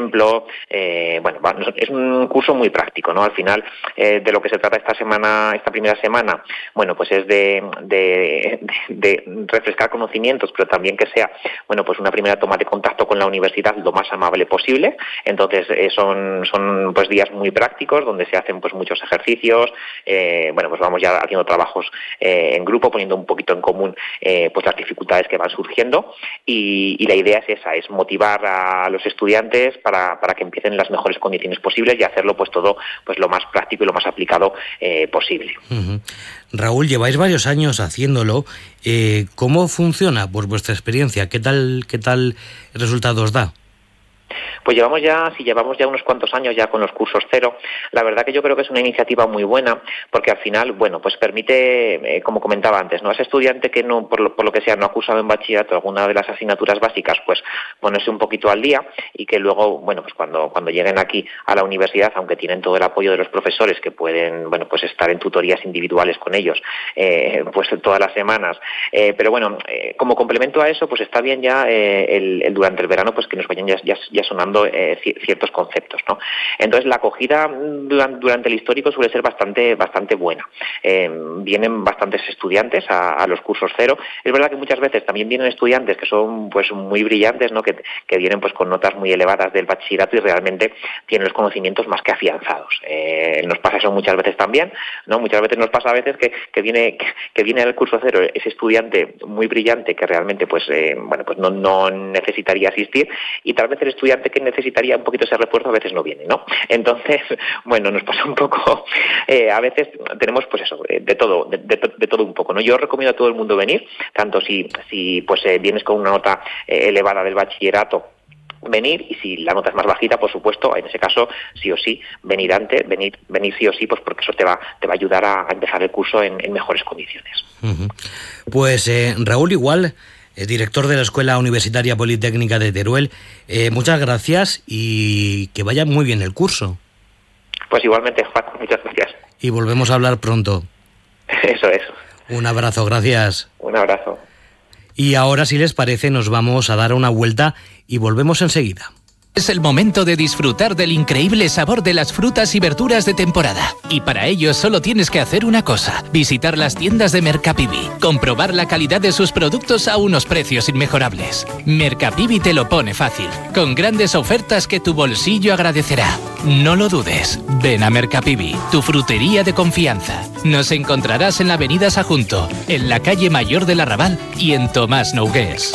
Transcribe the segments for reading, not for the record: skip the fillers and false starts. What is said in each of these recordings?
ejemplo. Es un curso muy práctico, ¿no? Al final, de lo que se trata esta primera semana, bueno, pues es de refrescar conocimientos, pero también que sea, bueno, pues una primera toma de contacto con la universidad lo más amable posible. Entonces, son pues días muy prácticos donde se hacen pues muchos ejercicios. Pues vamos ya haciendo trabajos en grupo, poniendo un poquito en común pues las dificultades que van surgiendo, y la idea es esa, es motivar a los estudiantes para que empiecen en las mejores condiciones posibles y hacerlo pues todo pues lo más práctico y lo más aplicado posible. Uh-huh. Raúl, lleváis varios años haciéndolo. ¿Cómo funciona por vuestra experiencia? ¿Qué tal resultados da? Pues llevamos ya unos cuantos años ya con los cursos cero. La verdad que yo creo que es una iniciativa muy buena, porque al final, bueno, pues permite, como comentaba antes, ¿no? A ese estudiante que no, por lo que sea, no ha cursado en bachillerato alguna de las asignaturas básicas, pues ponerse un poquito al día, y que luego, bueno, pues cuando lleguen aquí a la universidad, aunque tienen todo el apoyo de los profesores que pueden, bueno, pues estar en tutorías individuales con ellos, pues todas las semanas. Pero bueno, como complemento a eso, pues está bien ya durante el verano, pues que nos vayan ya sonando ciertos conceptos, ¿no? Entonces la acogida durante el histórico suele ser bastante buena. Vienen bastantes estudiantes a los cursos cero. Es verdad que muchas veces también vienen estudiantes que son pues muy brillantes, ¿no? Que vienen pues con notas muy elevadas del bachillerato y realmente tienen los conocimientos más que afianzados. Nos pasa eso muchas veces también, ¿no? Muchas veces nos pasa a veces que viene al curso cero ese estudiante muy brillante que realmente pues no necesitaría asistir, y tal vez el estudiante que necesitaría un poquito ese refuerzo a veces no viene, ¿no? Entonces, bueno, nos pasa un poco, a veces tenemos pues eso, de todo un poco, ¿no? Yo recomiendo a todo el mundo venir, tanto si pues vienes con una nota elevada del bachillerato, venir, y si la nota es más bajita, por supuesto, en ese caso sí o sí venir sí o sí, pues porque eso te va a ayudar a empezar el curso en mejores condiciones. Uh-huh. Pues Raúl, igual, director de la Escuela Universitaria Politécnica de Teruel, muchas gracias y que vaya muy bien el curso. Pues igualmente, Juan, muchas gracias. Y volvemos a hablar pronto. Eso es. Un abrazo, gracias. Un abrazo. Y ahora, si les parece, nos vamos a dar una vuelta y volvemos enseguida. Es el momento de disfrutar del increíble sabor de las frutas y verduras de temporada. Y para ello solo tienes que hacer una cosa: visitar las tiendas de Mercapivi, comprobar la calidad de sus productos a unos precios inmejorables. Mercapivi te lo pone fácil, con grandes ofertas que tu bolsillo agradecerá. No lo dudes, ven a Mercapivi, tu frutería de confianza. Nos encontrarás en la avenida Sajunto, en la calle Mayor del Arrabal y en Tomás Nogués.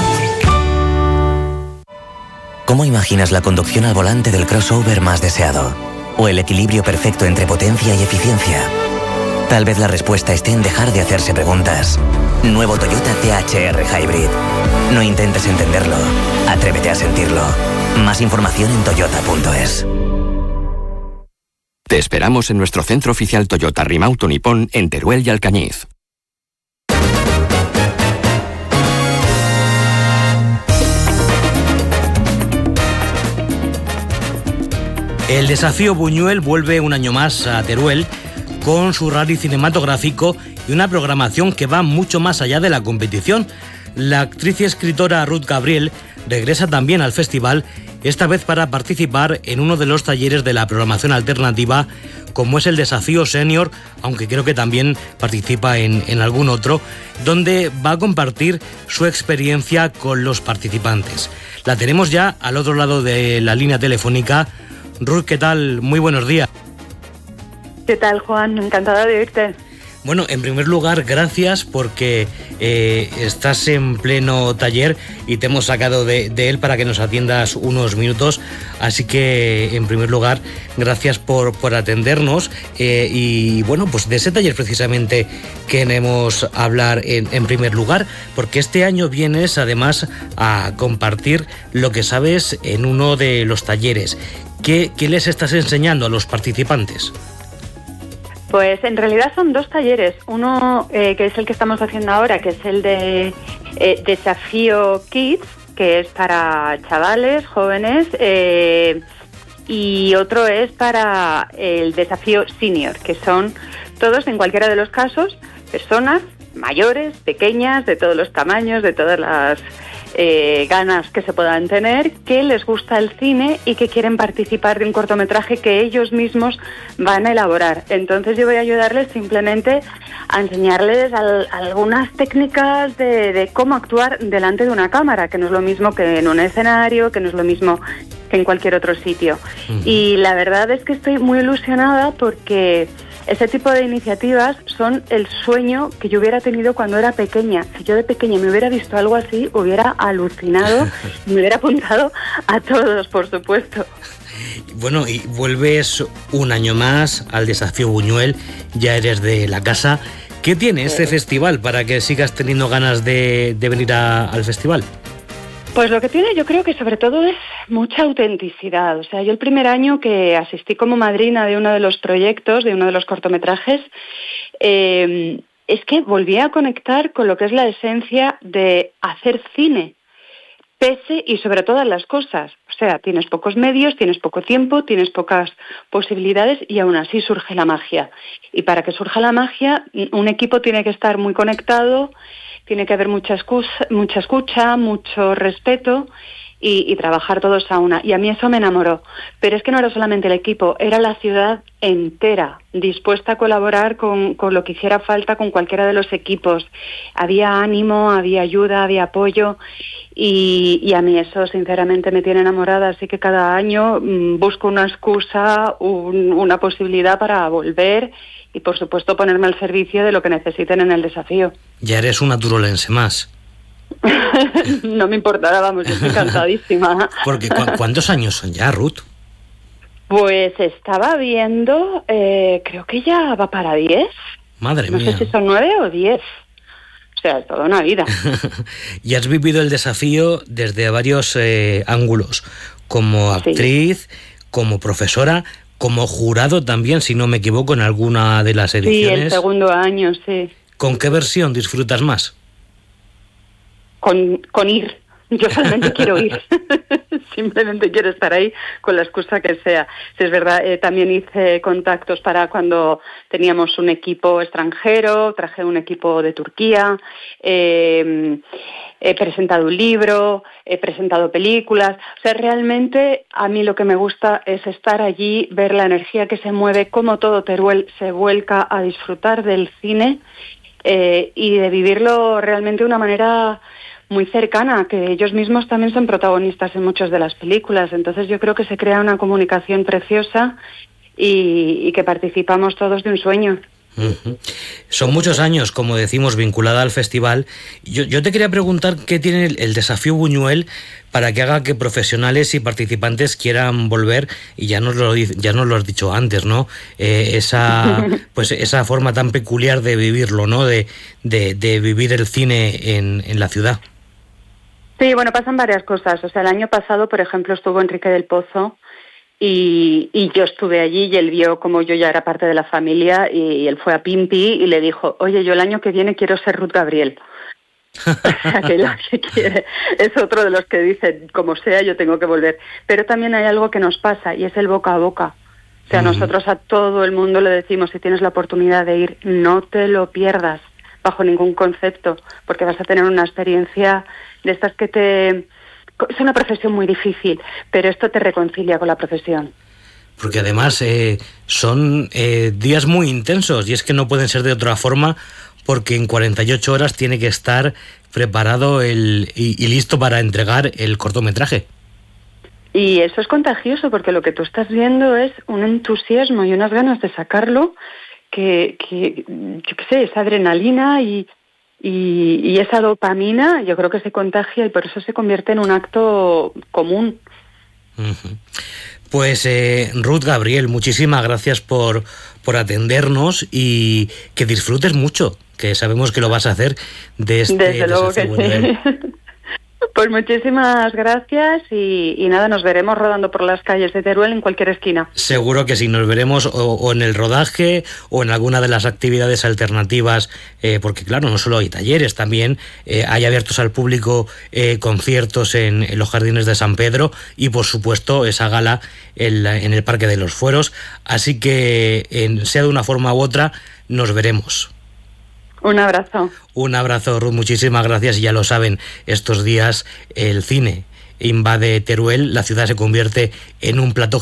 ¿Cómo imaginas la conducción al volante del crossover más deseado? ¿O el equilibrio perfecto entre potencia y eficiencia? Tal vez la respuesta esté en dejar de hacerse preguntas. Nuevo Toyota THR Hybrid. No intentes entenderlo, atrévete a sentirlo. Más información en toyota.es. Te esperamos en nuestro centro oficial Toyota Rimauto Nippon en Teruel y Alcañiz. El Desafío Buñuel vuelve un año más a Teruel con su rally cinematográfico y una programación que va mucho más allá de la competición. La actriz y escritora Ruth Gabriel regresa también al festival, esta vez para participar en uno de los talleres de la programación alternativa, como es el Desafío Senior, aunque creo que también participa en algún otro, donde va a compartir su experiencia con los participantes. La tenemos ya al otro lado de la línea telefónica. Ruth, ¿qué tal? Muy buenos días. ¿Qué tal, Juan? Encantada de oírte. Bueno, en primer lugar, gracias porque estás en pleno taller y te hemos sacado de él para que nos atiendas unos minutos. Así que, en primer lugar, gracias por atendernos. Y bueno, pues de ese taller precisamente queremos hablar en primer lugar, porque este año vienes además a compartir lo que sabes en uno de los talleres. ¿Qué les estás enseñando a los participantes? Pues en realidad son dos talleres. Uno que es el que estamos haciendo ahora, que es el de Desafío Kids, que es para chavales, jóvenes, y otro es para el Desafío Senior, que son todos, en cualquiera de los casos, personas mayores, pequeñas, de todos los tamaños, de todas las ganas que se puedan tener, que les gusta el cine y que quieren participar de un cortometraje que ellos mismos van a elaborar. Entonces yo voy a ayudarles simplemente a enseñarles algunas técnicas de cómo actuar delante de una cámara, que no es lo mismo que en un escenario, que no es lo mismo que en cualquier otro sitio. Y la verdad es que estoy muy ilusionada porque ese tipo de iniciativas son el sueño que yo hubiera tenido cuando era pequeña. Si yo de pequeña me hubiera visto algo así, hubiera alucinado y me hubiera apuntado a todos, por supuesto. Bueno, y vuelves un año más al Desafío Buñuel, ya eres de la casa. ¿Qué tiene este festival para que sigas teniendo ganas de venir al festival? Pues lo que tiene, yo creo que sobre todo es mucha autenticidad. O sea, yo el primer año que asistí como madrina de uno de los proyectos, de uno de los cortometrajes, es que volví a conectar con lo que es la esencia de hacer cine, pese y sobre todas las cosas. O sea, tienes pocos medios, tienes poco tiempo, tienes pocas posibilidades y aún así surge la magia. Y para que surja la magia, un equipo tiene que estar muy conectado, tiene que haber mucha escucha, mucho respeto y trabajar todos a una. Y a mí eso me enamoró. Pero es que no era solamente el equipo, era la ciudad entera, dispuesta a colaborar con lo que hiciera falta con cualquiera de los equipos. Había ánimo, había ayuda, había apoyo y a mí eso sinceramente me tiene enamorada. Así que cada año busco una excusa, una posibilidad para volver y por supuesto ponerme al servicio de lo que necesiten en el desafío. Ya eres una turolense más. No me importará, vamos, yo estoy encantadísima. Porque ¿cuántos años son ya, Ruth? Pues estaba viendo, creo que ya va para 10. Madre mía. No sé si son 9 o 10. O sea, es toda una vida. Y has vivido el desafío desde varios ángulos, como actriz, como profesora, como jurado también, si no me equivoco, en alguna de las ediciones. Sí, el segundo año, sí. ¿Con qué versión disfrutas más? Con ir. Yo solamente quiero ir. Simplemente quiero estar ahí con la excusa que sea. Si es verdad, también hice contactos para cuando teníamos un equipo extranjero, traje un equipo de Turquía, he presentado un libro, he presentado películas. O sea, realmente a mí lo que me gusta es estar allí, ver la energía que se mueve, cómo todo Teruel se vuelca a disfrutar del cine y de vivirlo realmente de una manera muy cercana, que ellos mismos también son protagonistas en muchas de las películas. Entonces yo creo que se crea una comunicación preciosa y que participamos todos de un sueño. Uh-huh. Son muchos años, como decimos, vinculada al festival. Yo te quería preguntar qué tiene el Desafío Buñuel para que haga que profesionales y participantes quieran volver, y ya nos lo has dicho antes, ¿no? Esa forma tan peculiar de vivirlo, ¿no? De vivir el cine en la ciudad. Sí, bueno, pasan varias cosas. O sea, el año pasado, por ejemplo, estuvo Enrique del Pozo y yo estuve allí y él vio como yo ya era parte de la familia y él fue a Pimpi y le dijo, oye, yo el año que viene quiero ser Ruth Gabriel. O sea, que lo que quiere es otro de los que dice, como sea, yo tengo que volver. Pero también hay algo que nos pasa y es el boca a boca. O sea, nosotros a todo el mundo le decimos, si tienes la oportunidad de ir, no te lo pierdas bajo ningún concepto, porque vas a tener una experiencia de estas que es una profesión muy difícil, pero esto te reconcilia con la profesión. Porque además son días muy intensos y es que no pueden ser de otra forma, porque en 48 horas tiene que estar preparado y listo para entregar el cortometraje. Y eso es contagioso, porque lo que tú estás viendo es un entusiasmo y unas ganas de sacarlo que yo qué sé, esa adrenalina y esa dopamina, yo creo que se contagia y por eso se convierte en un acto común. Uh-huh. Pues Ruth Gabriel, muchísimas gracias por atendernos y que disfrutes mucho, que sabemos que lo vas a hacer de este Desde luego que Buñuel. Sí. Pues muchísimas gracias y nada, nos veremos rodando por las calles de Teruel en cualquier esquina. Seguro que sí, nos veremos o en el rodaje o en alguna de las actividades alternativas, porque claro, no solo hay talleres, también hay abiertos al público conciertos en los Jardines de San Pedro y por supuesto esa gala en el Parque de los Fueros, así que sea de una forma u otra, nos veremos. Un abrazo. Un abrazo, Ruth, muchísimas gracias. Y ya lo saben, estos días el cine invade Teruel, la ciudad se convierte en un plato